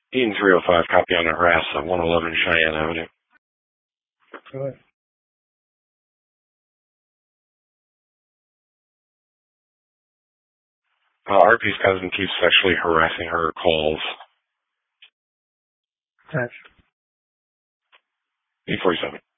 Dean 305, copy on the harass of 111 Cheyenne Avenue. Go ahead. RP's cousin keeps sexually harassing her calls. Attach. 847.